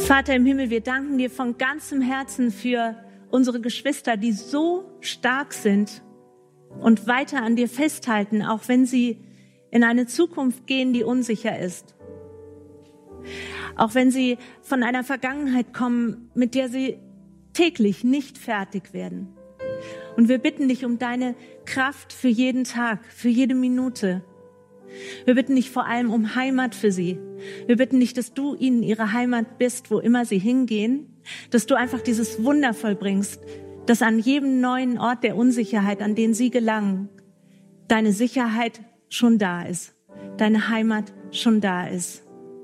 Vater im Himmel, wir danken dir von ganzem Herzen für unsere Geschwister, die so stark sind und weiter an dir festhalten, auch wenn sie in eine Zukunft gehen, die unsicher ist. Auch wenn sie von einer Vergangenheit kommen, mit der sie täglich nicht fertig werden. Und wir bitten dich um deine Kraft für jeden Tag, für jede Minute. Wir bitten dich vor allem um Heimat für sie. Wir bitten dich, dass du ihnen ihre Heimat bist, wo immer sie hingehen, dass du einfach dieses Wunder vollbringst, dass an jedem neuen Ort der Unsicherheit, an den sie gelangen, deine Sicherheit schon da ist, deine Heimat schon da ist.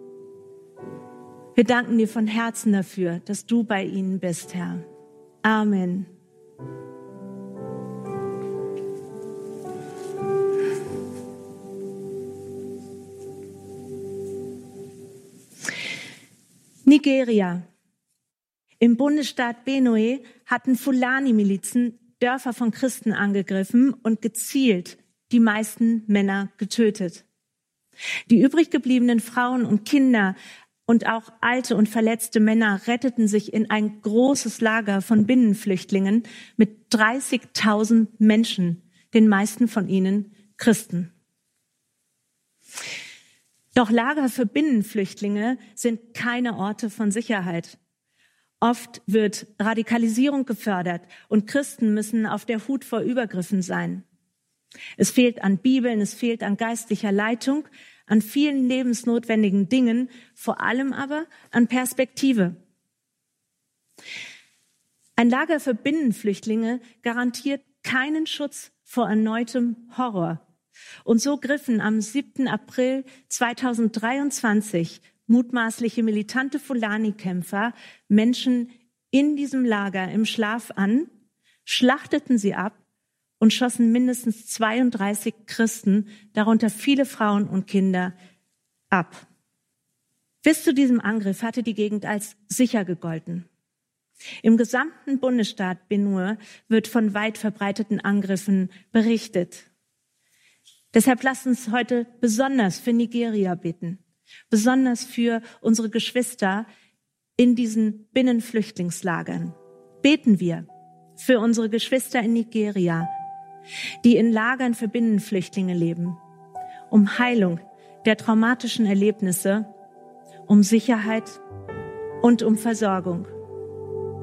Wir danken dir von Herzen dafür, dass du bei ihnen bist, Herr. Amen. Nigeria. Im Bundesstaat Benue hatten Fulani-Milizen Dörfer von Christen angegriffen und gezielt die meisten Männer getötet. Die übrig gebliebenen Frauen und Kinder und auch alte und verletzte Männer retteten sich in ein großes Lager von Binnenflüchtlingen mit 30.000 Menschen, den meisten von ihnen Christen. Doch Lager für Binnenflüchtlinge sind keine Orte von Sicherheit. Oft wird Radikalisierung gefördert und Christen müssen auf der Hut vor Übergriffen sein. Es fehlt an Bibeln, es fehlt an geistlicher Leitung, an vielen lebensnotwendigen Dingen, vor allem aber an Perspektive. Ein Lager für Binnenflüchtlinge garantiert keinen Schutz vor erneutem Horror. Und so griffen am 7. April 2023 mutmaßliche militante Fulani-Kämpfer Menschen in diesem Lager im Schlaf an, schlachteten sie ab und schossen mindestens 32 Christen, darunter viele Frauen und Kinder, ab. Bis zu diesem Angriff hatte die Gegend als sicher gegolten. Im gesamten Bundesstaat Benue wird von weit verbreiteten Angriffen berichtet. Deshalb lasst uns heute besonders für Nigeria beten, besonders für unsere Geschwister in diesen Binnenflüchtlingslagern. Beten wir für unsere Geschwister in Nigeria, die in Lagern für Binnenflüchtlinge leben, um Heilung der traumatischen Erlebnisse, um Sicherheit und um Versorgung.